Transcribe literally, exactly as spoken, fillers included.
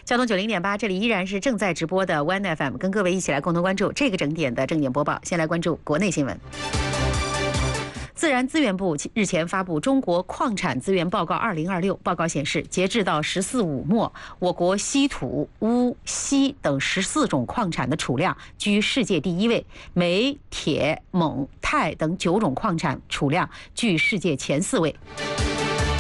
交通九零点八，这里依然是正在直播的 One F M， 跟各位一起来共同关注这个整点的正点播报。先来关注国内新闻。自然资源部日前发布《中国矿产资源报告二零二六》，报告显示，截至到“十四五”末，我国稀土、钨、锡等十四种矿产的储量居世界第一位，镁、铁、锰、钛等九种矿产储量居世界前四位。